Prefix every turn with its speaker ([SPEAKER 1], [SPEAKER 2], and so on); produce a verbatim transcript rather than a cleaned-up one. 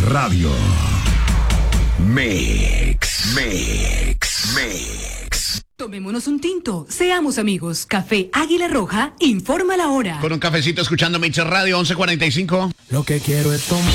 [SPEAKER 1] Radio. Mix, mix, mix.
[SPEAKER 2] Tomémonos un tinto, seamos amigos. Café Águila Roja, informa la hora.
[SPEAKER 3] Con un cafecito escuchando Mix Radio once cuarenta y cinco.
[SPEAKER 4] Lo que quiero es tomar.